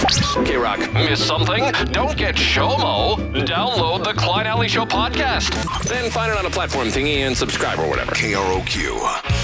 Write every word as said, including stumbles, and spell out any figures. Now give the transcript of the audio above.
K-Rock, miss something? Don't get SHOMO. Download the Klein Alley Show podcast. Then find it on a platform thingy and subscribe or whatever. K R O Q.